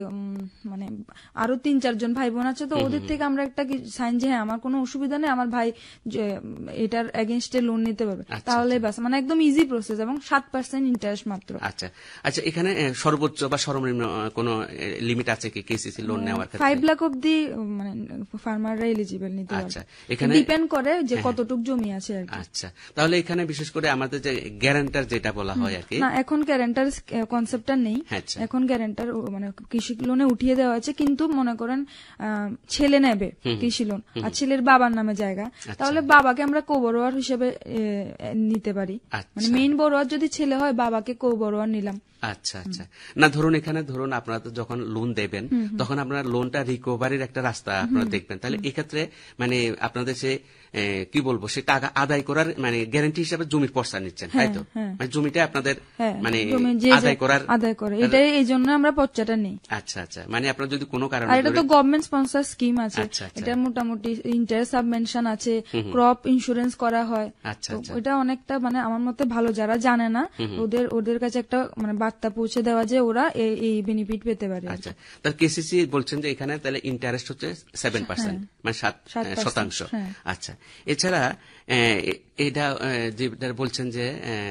মানে আরো 3-4 জন ভাই বোন আছে, তো ওদের থেকে আমরা একটা সাইন যে হ্যাঁ আমার কোনো অসুবিধা নেই, আমার ভাই এটার এগেনস্টে লোন নিতে পারবে, তাহলে ব্যাস মানে একদম ইজি প্রসেস এবং 7% ইন্টারেস্ট মাত্র। আচ্ছা আচ্ছা, এখানে সর্বোচ্চ বা সর্বনিম্ন কোনো লিমিট আছে কি কেসিসি লোন নেওয়ার ক্ষেত্রে? 5 লাখ অবধি মানে ফার্মাররা এলিজিবল নিতে পারবে। আচ্ছা, এখানে ডিপেন্ড করে যে কতটুকু জমি আছে আর কি। আচ্ছা, তাহলে এখানে বিশেষ করে আমাদের যে গ্যারান্টার যেটা বলা হয় আর কি, না এখন গ্যারান্টার কনসেপ্টটা নেই, এখন গ্যারান্টার মানে কৃষি লোনে উঠিয়ে দেওয়া আছে, কিন্তু মনে করেন ছেলে নেবে কৃষি লোন আর ছেলের বাবার নামে জায়গা, তাহলে বাবাকে আমরা কো-বরোয়ার হিসেবে নিতে পারি, মানে মেইন বড়োয়ার যদি ছেলে হয় বাবাকে কো-বরোয়ার নিলাম। আচ্ছা আচ্ছা, না ধরুন এখানে ধরুন আপনারা যখন লোন দেবেন তখন আপনারা লোনটা রিকভারির একটা রাস্তা আপনারা দেখবেন, তাহলে এক্ষেত্রে মানে আপনাদের সে কি বলবো সে টাকা আদায় করার মানে গ্যারান্টি হিসাবে জমির পর্চা নিচ্ছেন, তাই তো? মানে জমিটা আপনাদের মানে আদায় করে, এটাই এই জন্য আমরা পর্চাটা নেই। আচ্ছা আচ্ছা, মানে আপনারা যদি কোনো কারণে, আর এটা তো গভর্নমেন্ট স্পন্সর স্কিম আছে, এটা মোটামুটি ইন্টারেস্ট সাবমেনশন আছে, ক্রপ ইন্স্যুরেন্স করা হয়। আচ্ছা, এটা অনেকটা মানে আমার মতে ভালো, যারা জানে না ওদের কাছে একটা মানে বার্তা পৌঁছে দেওয়া যে ওরা এই বেনিফিট পেতে পারে। আচ্ছা, তাহলে কেসিসি বলছেন যে এখানে তাহলে ইন্টারেস্ট হচ্ছে 7%, মানে 7%। আচ্ছা, এছাড়া এটা যেটা বলছেন যে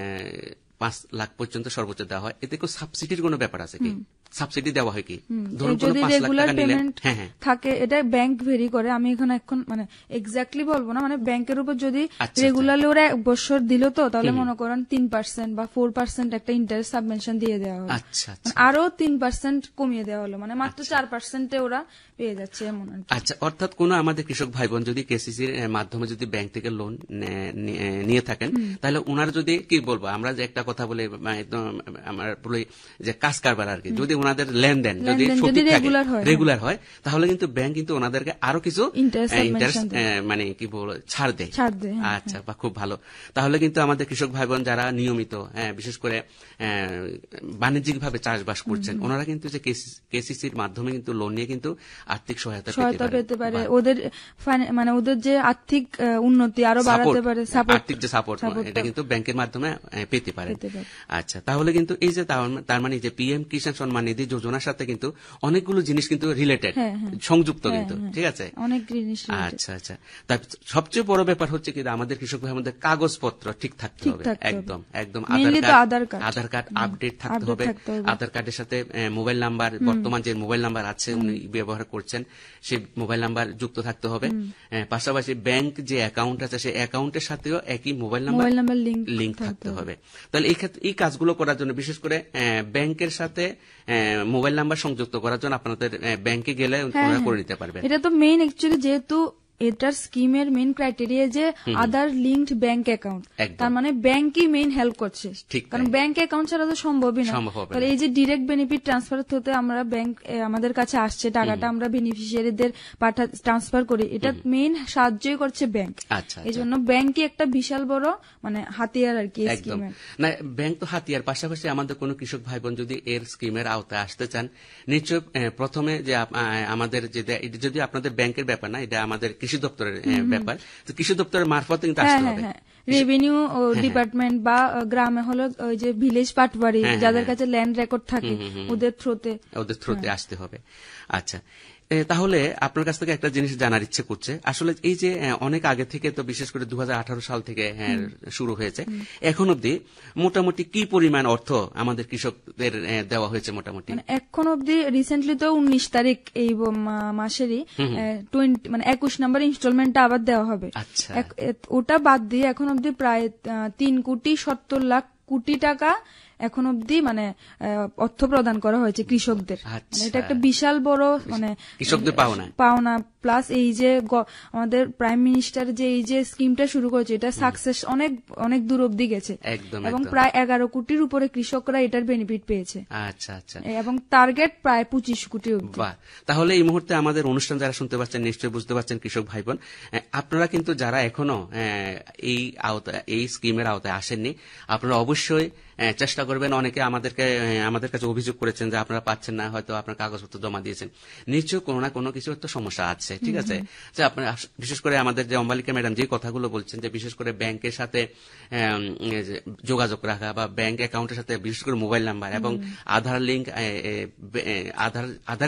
5 লাখ পর্যন্ত সর্বোচ্চ দেওয়া হয়, এতে কোনো সাবসিডির কোনো ব্যাপার আছে কি? সাবসিডি দেওয়া হয় কি? যদি রেগুলার পেমেন্ট থাকে, এটা ব্যাংক ভেরি করে, আমি এখন মানে এক্স্যাক্টলি বলবো না, মানে ব্যাংকের উপর যদি রেগুলারলি ওরা 1 বছর দিল তো তাহলে মনে করেন 3% বা 4% একটা ইন্টারেস্ট সাবমেনশন দিয়ে দেওয়া হলো, আরো 3% কমিয়ে দেওয়া হলো, মানে মাত্র 4% ওরা পেয়ে যাচ্ছে এমন। আচ্ছা, অর্থাৎ কোন আমাদের কৃষক ভাই বোন যদি কেসিসির মাধ্যমে যদি ব্যাংক থেকে লোন নিয়ে থাকেন, তাহলে ওনারা যদি কি বলবো আমরা যে একটা কথা বলে একদম আমার বলি যে কাজ কারবার আর কি, যদি ওনাদের লেনদেন যদি সঠিক থাকে রেগুলার হয়, তাহলে কিন্তু ব্যাংক কিন্তু ওনাদেরকে আরো কিছু ইন্টারেস্ট মানে কি বলবো ছাড় দেয়। আচ্ছা, বা খুব ভালো। তাহলে কিন্তু আমাদের কৃষক ভাই বোন যারা নিয়মিত বিশেষ করে বাণিজ্যিক ভাবে চাষবাস করছেন, ওনারা কিন্তু যে কেসিসির মাধ্যমে কিন্তু লোন নিয়ে কিন্তু আর্থিক সহায়তা পেতে পারে, ওদের মানে ওদের যে আর্থিক উন্নতি আরো বাড়াতে পারে, আর্থিক যে সাপোর্ট এটা কিন্তু ব্যাংকের মাধ্যমে পেতে পারে। আচ্ছা, তাহলে কিন্তু এই যে তার মানে যে পিএম কিষাণ সম্মান নিধি যোজনার সাথে কিন্তু অনেকগুলো জিনিস কিন্তু রিলেটেড, সংযুক্ত কিন্তু, ঠিক আছে? অনেক জিনিস। আচ্ছা আচ্ছা, তার সবচেয়ে বড় ব্যাপার হচ্ছে কি আমাদের কৃষক ভাই আমাদের কাগজপত্র ঠিক থাকতে হবে, একদম একদম আধার কার্ড আপডেট থাকতে হবে, আধার কার্ডের সাথে মোবাইল নাম্বার, বর্তমান যে মোবাইল নাম্বার আছে উনি ব্যবহার করছেন সেই মোবাইল নাম্বার যুক্ত থাকতে হবে, পাশাপাশি ব্যাংক যে অ্যাকাউন্ট আছে সেই অ্যাকাউন্টের সাথেও একই মোবাইল নাম্বার লিঙ্ক থাকতে হবে। তাহলে এই কাজগুলো করার জন্য বিশেষ করে ব্যাংকের সাথে মোবাইল নাম্বার সংযুক্ত করার জন্য আপনাদের ব্যাংকে গেলে করে নিতে পারবে। এটা তো মেইন অ্যাকচুয়ালি, যেহেতু এটার স্কিমের মেইন ক্রাইটেরিয়া যে আদার লিঙ্কড ব্যাংক অ্যাকাউন্ট, তার মানে ব্যাংকই মেইন হেল্প করছে, কারণ ব্যাংক অ্যাকাউন্ট ছাড়া তো সম্ভবই না। তাহলে এই যে ডিরেক্ট বেনিফিট ট্রান্সফার হতে আমরা ব্যাংক আমাদের কাছে আসছে, টাকাটা আমরা বেনিফিশিয়ারিদের ট্রান্সফার করি, এটা মেইন সাহায্যই করছে ব্যাংক। এই জন্য ব্যাংকই একটা বিশাল বড় মানে হাতিয়ার আর কি স্কিমের। না, ব্যাংক তো হাতিয়ার, পাশাপাশি আমাদের কোন কৃষক ভাই বোন যদি এর স্কিমের আওতায় আসতে চান, নিশ্চয় প্রথমে যে আমাদের যদি আপনাদের ব্যাংকের ব্যাপার না, এটা আমাদের কৃষি দপ্তরের ব্যাপার, তো কৃষি দপ্তরের মারফত কিন্তু আসতে হবে। রেভিনিউ ডিপার্টমেন্ট বা গ্রামে হলো ওই যে ভিলেজ পাটবাড়ি যাদের কাছে ল্যান্ড রেকর্ড থাকে ওদের থ্রুতে আসতে হবে। আচ্ছা, তাহলে আপনার কাছ থেকে একটা জিনিস জানার ইচ্ছে করছে, আসলে এই যে অনেক আগে থেকে তো বিশেষ করে 2018 সাল থেকে শুরু হয়েছে, এখন অব্দি মোটামুটি কি পরিমাণ অর্থ আমাদের কৃষকদের দেওয়া হয়েছে? মোটামুটি এখন অব্দি রিসেন্টলি তো 19 তারিখ এই মাসেরই 21 নম্বর ইনস্টলমেন্টটা আবার দেওয়া হবে। ওটা বাদ দিয়ে এখন অব্দি প্রায় 3,70,00,00,000 টাকা এখন অব্দি মানে অর্থ প্রদান করা হয়েছে কৃষকদের। এটা একটা বিশাল বড় মানে কৃষকদের পাওনা, প্লাস এই যে আমাদের প্রাইম মিনিস্টার যে এই যে স্কিমটা শুরু করেছে এটা সাকসেস অনেক অনেক দূর অব্দি গেছে, এবং প্রায় 11 কোটির উপরে কৃষকরা এটার বেনিফিট পেয়েছে। আচ্ছা আচ্ছা, এবং টার্গেট প্রায় 25 কোটি অব্দি। তাহলে এই মুহূর্তে আমাদের অনুষ্ঠান যারা শুনতে পাচ্ছেন নিশ্চয়ই বুঝতে পারছেন কৃষক ভাই বোন, আপনারা কিন্তু যারা এখনো এই স্কিমের আওতায় আসেননি, আপনারা অবশ্যই চেষ্টা করবেন। অনেকে আমাদের কাছে অভিযোগ করেছেন যে আপনারা পাচ্ছেন না, হয়তো আপনার কাগজপত্র জমা দিয়েছেন, নিশ্চয়ই কোনো না কোনো কিছু একটা সমস্যা আছে। হচ্ছে, ঠিক আছে। যে আপনার বিশেষ করে আমাদের যে অম্বালিকা ম্যাডাম যে কথাগুলো বলছেন, যে বিশেষ করে ব্যাংকের সাথে যোগাযোগ রাখা বা ব্যাংক অ্যাকাউন্টের সাথে বিশেষ করে মোবাইল নাম্বার এবং আধার লিঙ্ক, আধার